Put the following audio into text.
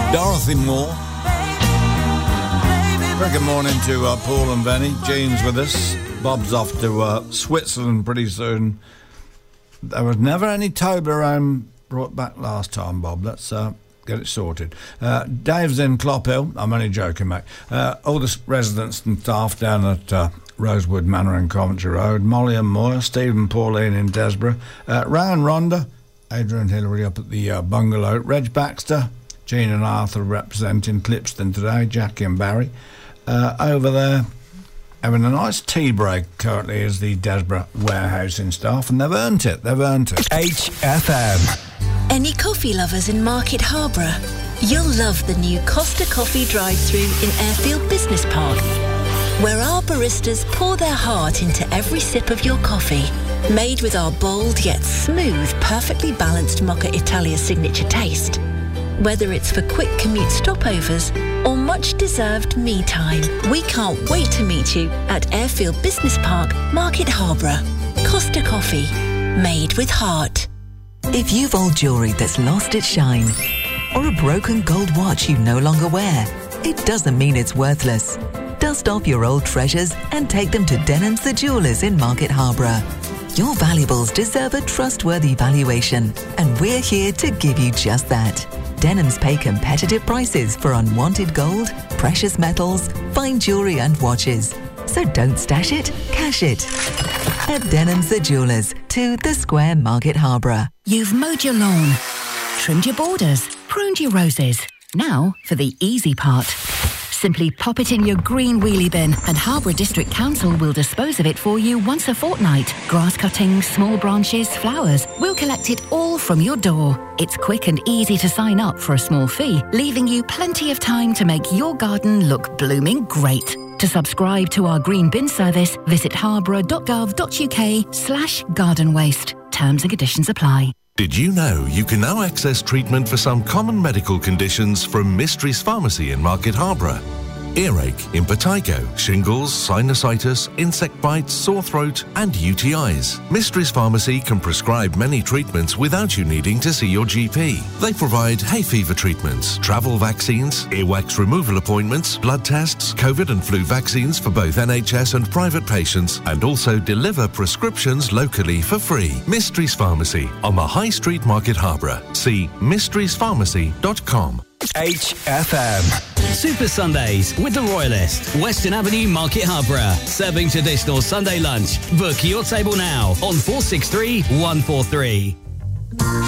Dorothy Moore. Very good morning to Paul and Benny. Jean's with us. Bob's off to Switzerland pretty soon. There was never any Toblerone brought back last time, Bob. Let's get it sorted. Dave's in Clophill. I'm only joking, mate. All the residents and staff down at Rosewood Manor in Coventry Road. Molly and Moore, Stephen and Pauline in Desborough. Ryan Rhonda, Adrian and Hillary up at the bungalow. Reg Baxter, Jean and Arthur representing Clipston today. Jackie and Barry. Over there, having a nice tea break currently is the Desborough warehousing staff, and they've earned it. HFM. Any coffee lovers in Market Harborough? You'll love the new Costa Coffee drive-thru in Airfield Business Park, where our baristas pour their heart into every sip of your coffee. Made with our bold yet smooth, perfectly balanced Mocha Italia signature taste. Whether it's for quick commute stopovers or much-deserved me time, we can't wait to meet you at Airfield Business Park, Market Harborough. Costa Coffee, made with heart. If you've old jewellery that's lost its shine, or a broken gold watch you no longer wear, it doesn't mean it's worthless. Dust off your old treasures and take them to Denham's the Jewellers in Market Harborough. Your valuables deserve a trustworthy valuation, and we're here to give you just that. Denham's pay competitive prices for unwanted gold, precious metals, fine jewellery and watches. So don't stash it, cash it. At Denham's the Jewellers, 2 The Square, Market Harborough. You've mowed your lawn, trimmed your borders, pruned your roses. Now for the easy part. Simply pop it in your green wheelie bin and Harborough District Council will dispose of it for you once a fortnight. Grass cuttings, small branches, flowers. We'll collect it all from your door. It's quick and easy to sign up for a small fee, leaving you plenty of time to make your garden look blooming great. To subscribe to our green bin service, visit harborough.gov.uk/garden waste. Terms and conditions apply. Did you know you can now access treatment for some common medical conditions from Mysteries Pharmacy in Market Harborough? Earache, impetigo, shingles, sinusitis, insect bites, sore throat and UTIs. Mysteries Pharmacy can prescribe many treatments without you needing to see your GP. They provide hay fever treatments, travel vaccines, earwax removal appointments, blood tests, COVID and flu vaccines for both NHS and private patients, and also deliver prescriptions locally for free. Mysteries Pharmacy on the High Street, Market Harborough. See mysteriespharmacy.com. HFM. Super Sundays with the Royalist, Western Avenue, Market Harborough. Serving traditional Sunday lunch. Book your table now on 463 143.